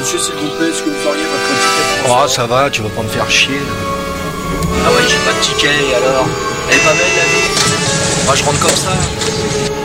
Monsieur, s'il vous plaît, est-ce que vous auriez votre ticket? Oh, ça va, tu vas pas me faire chier. Ah ouais, j'ai pas de ticket, alors. Elle est pas belle, la vie. Moi, je rentre comme ça.